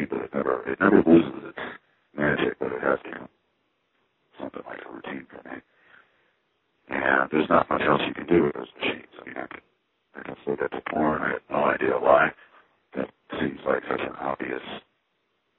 but it never loses its magic, but it has become something like a routine for me. And there's not much else you can do with those machines. I mean, I can say that to porn. I have no idea why. That seems like such an obvious